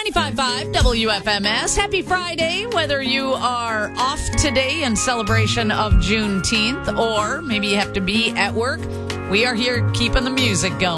95.5 WFMS. Happy Friday, whether you are off today in celebration of Juneteenth or maybe you have to be at work. We are here keeping the music going.